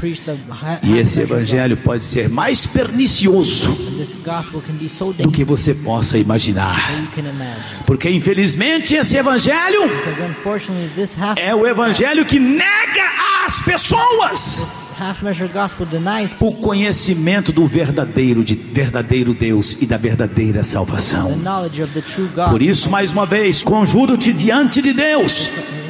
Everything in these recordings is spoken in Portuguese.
E esse evangelho pode ser mais pernicioso do que você possa imaginar. Porque infelizmente esse evangelho é o evangelho que nega às pessoas o conhecimento do verdadeiro Deus e da verdadeira salvação. Por isso, mais uma vez, conjuro-te diante de Deus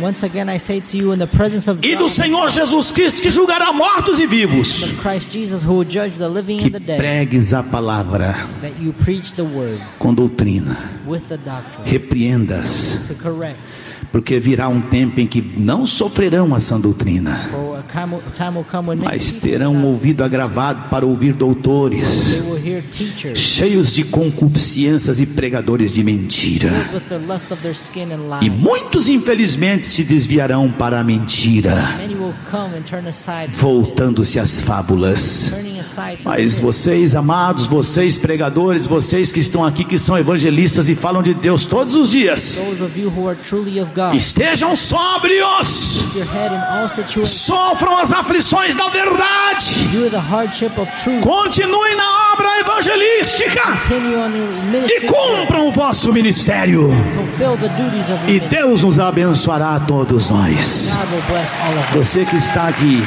e do Senhor Jesus Cristo, que julgará mortos e vivos, que pregues a palavra com doutrina, repreendas, porque virá um tempo em que não sofrerão a sã doutrina, mas terão ouvido agravado para ouvir doutores cheios de concupiscências e pregadores de mentira. E muitos infelizmente se desviarão para a mentira, voltando-se às fábulas. Mas vocês, amados, vocês pregadores, vocês que estão aqui, que são evangelistas e falam de Deus todos os dias, estejam sóbrios, sofram as aflições da verdade, continuem na obra evangelística e cumpram o vosso ministério, e Deus nos abençoará a todos nós. Você que está aqui,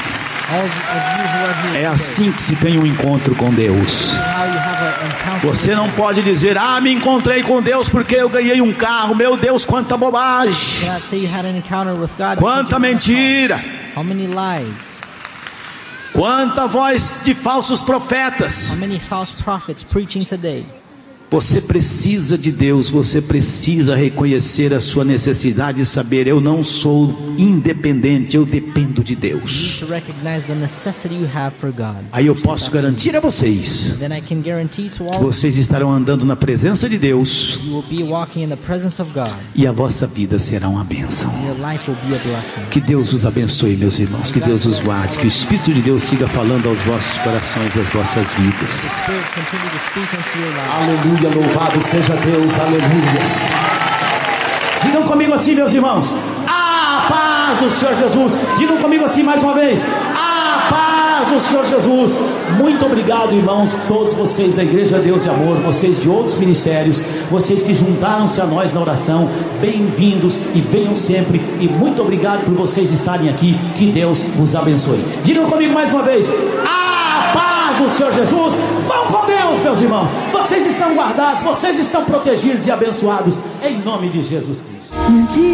é assim que se tem um encontro com Deus. Você não pode dizer: ah, me encontrei com Deus porque eu ganhei um carro. Meu Deus, quanta bobagem, quanta mentira, quanta voz de falsos profetas. Você precisa de Deus, você precisa reconhecer a sua necessidade e saber: eu não sou independente, eu dependo de Deus. Aí eu posso garantir a vocês que vocês estarão andando na presença de Deus e a vossa vida será uma bênção. Que Deus os abençoe, meus irmãos, que Deus os guarde, que o Espírito de Deus siga falando aos vossos corações e às vossas vidas. Aleluia, louvado seja Deus, aleluia. Digam comigo assim, meus irmãos: a paz do Senhor Jesus. Digam comigo assim mais uma vez: a paz do Senhor Jesus. Muito obrigado, irmãos, todos vocês da Igreja Deus de Amor, vocês de outros ministérios, vocês que juntaram-se a nós na oração, bem-vindos e venham sempre, e muito obrigado por vocês estarem aqui. Que Deus vos abençoe. Digam comigo mais uma vez: a paz do Senhor Jesus. Vão com Deus, meus irmãos. Vocês estão guardados, vocês estão protegidos e abençoados em nome de Jesus Cristo.